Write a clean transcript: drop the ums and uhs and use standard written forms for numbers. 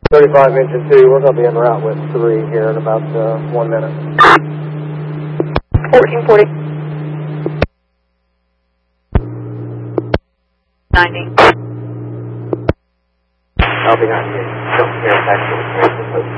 35 engine 2, we're going to be en route with 3 here in about 1 minute. 1440. 90. I'll be 98. Don't care if that's